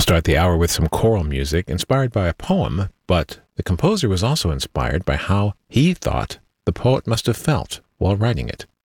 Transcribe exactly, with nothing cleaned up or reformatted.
start the hour with some choral music inspired by a poem, but the composer was also inspired by how he thought the poet must have felt while writing it.